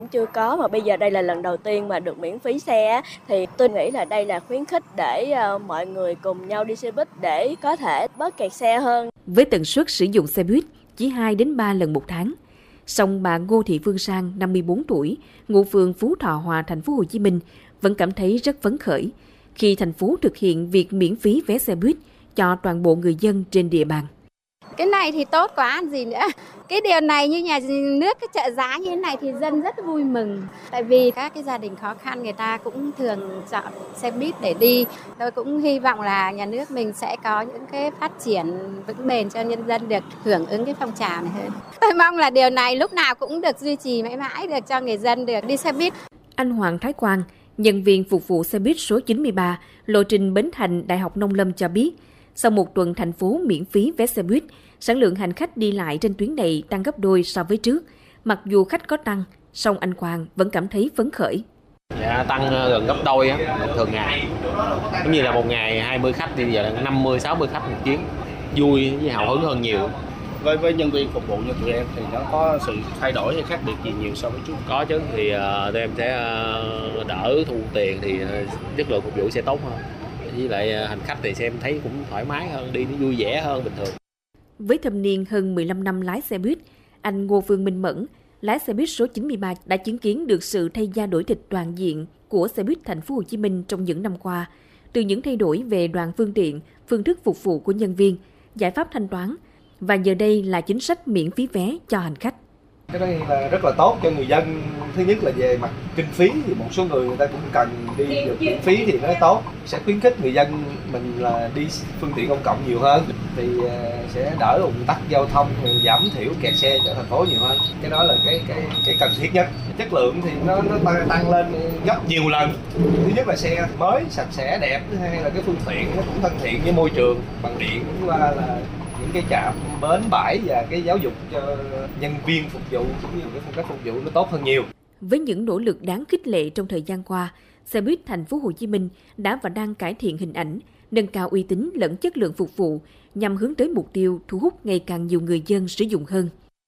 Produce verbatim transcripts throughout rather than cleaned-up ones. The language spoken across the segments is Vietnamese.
Chưa có, mà bây giờ đây là lần đầu tiên mà được miễn phí xe thì tôi nghĩ là đây là khuyến khích để uh, mọi người cùng nhau đi xe buýt để có thể bớt kẹt xe hơn. Với tần suất sử dụng xe buýt chỉ hai đến ba lần một tháng, song bà Ngô Thị Phương Sang, năm mươi bốn tuổi, ngụ phường Phú Thọ Hòa, thành phố Hồ Chí Minh, vẫn cảm thấy rất phấn khởi khi thành phố thực hiện việc miễn phí vé xe buýt cho toàn bộ người dân trên địa bàn. Cái này thì tốt quá ăn gì nữa. Cái điều này như nhà nước cái trợ giá như thế này thì dân rất vui mừng. Tại vì các cái gia đình khó khăn người ta cũng thường chọn xe buýt để đi. Tôi cũng hy vọng là nhà nước mình sẽ có những cái phát triển vững bền cho nhân dân được hưởng ứng cái phong trào này hơn. Tôi mong là điều này lúc nào cũng được duy trì mãi mãi, được cho người dân được đi xe buýt. Anh Hoàng Thái Quang, nhân viên phục vụ xe buýt số chín mươi ba, lộ trình Bến Thành, Đại học Nông Lâm cho biết, sau một tuần thành phố miễn phí vé xe buýt, sản lượng hành khách đi lại trên tuyến này tăng gấp đôi so với trước. Mặc dù khách có tăng, song anh Quang vẫn cảm thấy phấn khởi. Dạ, tăng gần gấp đôi á, thường ngày. Giống như là một ngày hai mươi khách thì giờ là năm mươi, sáu mươi khách một chuyến. Vui với hào hứng hơn nhiều. Với với nhân viên phục vụ như tụi em thì nó có sự thay đổi hay khác biệt gì nhiều so với trước? Có chứ, thì uh, tụi em sẽ uh, đỡ thu tiền thì uh, chất lượng phục vụ sẽ tốt hơn. Với lại uh, hành khách thì xem thấy cũng thoải mái hơn, đi nó vui vẻ hơn bình thường. Với thâm niên hơn mười lăm năm lái xe buýt, anh Ngô Phương Minh Mẫn, lái xe buýt số chín mươi ba đã chứng kiến được sự thay da đổi thịt toàn diện của xe buýt thành phố Hồ Chí Minh trong những năm qua, từ những thay đổi về đoàn phương tiện, phương thức phục vụ của nhân viên, giải pháp thanh toán và giờ đây là chính sách miễn phí vé cho hành khách. Cái này là rất là tốt cho người dân. Thứ nhất là về mặt kinh phí thì một số người người ta cũng cần đi được miễn phí thì nó tốt, sẽ khuyến khích người dân mình là đi phương tiện công cộng nhiều hơn thì sẽ đỡ ùn tắc giao thông, giảm thiểu kẹt xe cho thành phố nhiều hơn. Cái đó là cái cái cái cần thiết nhất. Chất lượng thì nó nó tăng, tăng lên gấp nhiều lần. Thứ nhất là xe mới, sạch sẽ, đẹp, thứ hai là cái phương tiện nó cũng thân thiện với môi trường, bằng điện, thứ ba là những cái trạm bến bãi và cái giáo dục cho nhân viên phục vụ cũng như cái phong cách phục vụ nó tốt hơn nhiều. Với những nỗ lực đáng khích lệ trong thời gian qua, xe buýt thành phố Hồ Chí Minh đã và đang cải thiện hình ảnh, nâng cao uy tín lẫn chất lượng phục vụ nhằm hướng tới mục tiêu thu hút ngày càng nhiều người dân sử dụng hơn.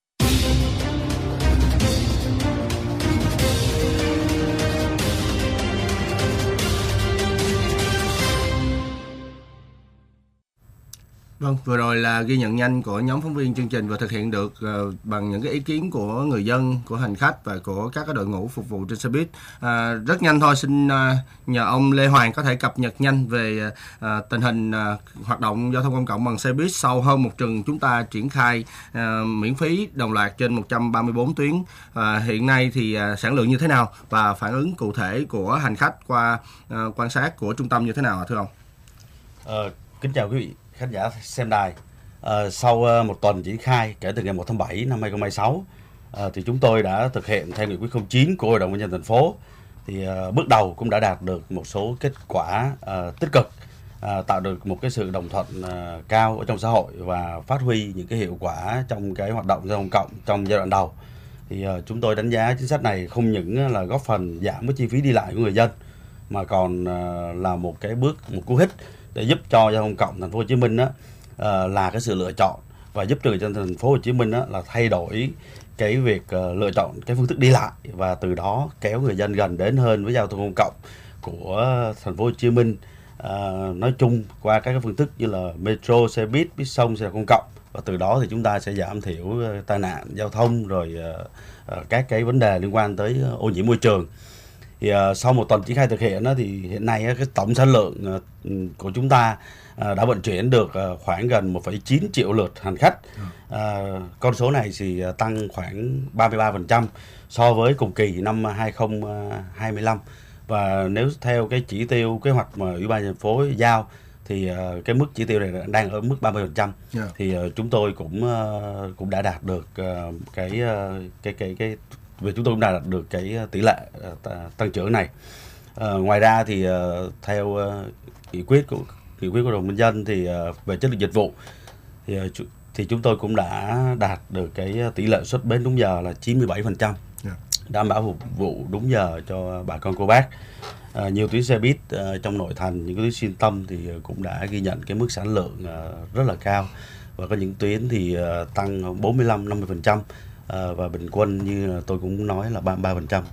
Vâng, vừa rồi là ghi nhận nhanh của nhóm phóng viên chương trình và thực hiện được uh, bằng những cái ý kiến của người dân, của hành khách và của các cái đội ngũ phục vụ trên xe buýt. Uh, rất nhanh thôi, xin uh, nhờ ông Lê Hoàng có thể cập nhật nhanh về uh, tình hình uh, hoạt động giao thông công cộng bằng xe buýt sau hơn một tuần chúng ta triển khai uh, miễn phí đồng loạt trên một trăm ba mươi tư tuyến. Uh, hiện nay thì uh, sản lượng như thế nào và phản ứng cụ thể của hành khách qua uh, quan sát của trung tâm như thế nào thưa ông? Uh, kính chào quý vị khán giả xem đài. À, sau uh, một tuần triển khai kể từ ngày một tháng bảy năm hai không hai sáu, à, thì chúng tôi đã thực hiện theo nghị quyết không chín của Hội đồng nhân dân thành phố. Thì uh, bước đầu cũng đã đạt được một số kết quả uh, tích cực, uh, tạo được một cái sự đồng thuận uh, cao ở trong xã hội và phát huy những cái hiệu quả trong cái hoạt động giao thông công cộng trong giai đoạn đầu. Thì uh, chúng tôi đánh giá chính sách này không những là góp phần giảm cái chi phí đi lại của người dân mà còn uh, là một cái bước, một cú hích để giúp cho giao thông công cộng thành phố Hồ Chí Minh đó, uh, là cái sự lựa chọn và giúp cho người dân thành phố Hồ Chí Minh đó, là thay đổi cái việc uh, lựa chọn cái phương thức đi lại và từ đó kéo người dân gần đến hơn với giao thông công cộng của thành phố Hồ Chí Minh uh, nói chung qua các cái phương thức như là metro, xe buýt, buýt sông, xe công cộng, và từ đó thì chúng ta sẽ giảm thiểu uh, tai nạn giao thông rồi uh, uh, các cái vấn đề liên quan tới uh, ô nhiễm môi trường. Thì uh, sau một tuần triển khai thực hiện đó, thì hiện nay uh, cái tổng sản lượng uh, của chúng ta uh, đã vận chuyển được uh, khoảng gần một phẩy chín triệu lượt hành khách. Uh, con số này thì uh, tăng khoảng ba mươi ba phần trăm so với cùng kỳ năm hai không hai lăm. Và nếu theo cái chỉ tiêu kế hoạch mà Ủy ban nhân dân thành phố giao thì uh, cái mức chỉ tiêu này đang ở mức ba mươi phần trăm. Yeah. Thì uh, chúng tôi cũng uh, cũng đã đạt được uh, cái, uh, cái cái cái vì chúng tôi cũng đã đạt được cái tỷ lệ uh, tăng trưởng này. Uh, ngoài ra thì uh, theo uh, nghị quyết của nghị quyết của Hội đồng nhân dân thì uh, về chất lượng dịch vụ thì uh, thì chúng tôi cũng đã đạt được cái tỷ lệ xuất bến đúng giờ là chín mươi bảy phần trăm, yeah. Đảm bảo phục vụ đúng giờ cho bà con cô bác. Uh, nhiều tuyến xe buýt uh, trong nội thành, những cái tuyến xuyên tâm thì uh, cũng đã ghi nhận cái mức sản lượng uh, rất là cao, và có những tuyến thì uh, tăng bốn mươi lăm đến năm mươi phần trăm. Uh, và bình quân như tôi cũng nói là ba mươi ba phần trăm.